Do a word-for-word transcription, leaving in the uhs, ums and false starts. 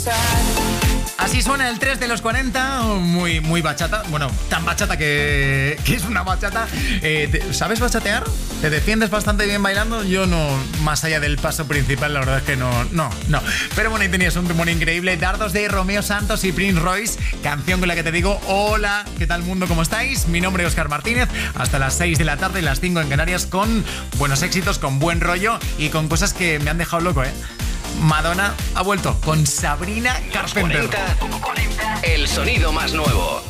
Así suena el tres de los cuarenta, muy, muy bachata. Bueno, tan bachata que, que es una bachata. Eh, te, ¿Sabes bachatear? ¿Te defiendes bastante bien bailando? Yo no, más allá del paso principal, la verdad es que no, no, no. Pero bueno, ahí tenías un temor increíble. Dardos de Romeo Santos y Prince Royce, canción con la que te digo, hola, ¿qué tal mundo? ¿Cómo estáis? Mi nombre es Óscar Martínez. Hasta las seis de la tarde y las cinco en Canarias, con buenos éxitos, con buen rollo y con cosas que me han dejado loco, ¿eh? Madonna ha vuelto con Sabrina Carpenter. cuarenta, el sonido más nuevo.